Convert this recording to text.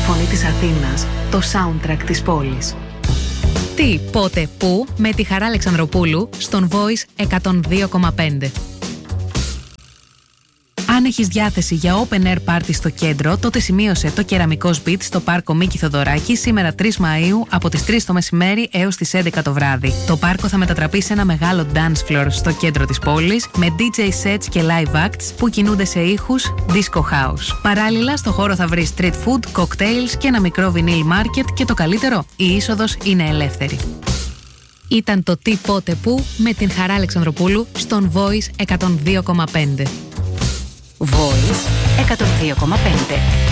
φωνή της Αθήνας, το soundtrack της πόλης. Τι, πότε, πού, με τη Χαρά Αλεξανδροπούλου στον Voice 102,5. Αν έχεις διάθεση για open air party στο κέντρο, τότε σημείωσε το Κεραμικός Beat στο πάρκο Μίκη Θοδωράκη σήμερα 3 Μαΐου από τις 3 το μεσημέρι έως τις 11 το βράδυ. Το πάρκο θα μετατραπεί σε ένα μεγάλο dance floor στο κέντρο της πόλης με DJ sets και live acts που κινούνται σε ήχους disco house. Παράλληλα, στο χώρο θα βρεις street food, cocktails και ένα μικρό vinyl market και το καλύτερο, η είσοδος είναι ελεύθερη. Ήταν το Τι, πότε, πού με την Χαρά Αλεξανδροπούλου στον Voice 102,5. Voice 102,5.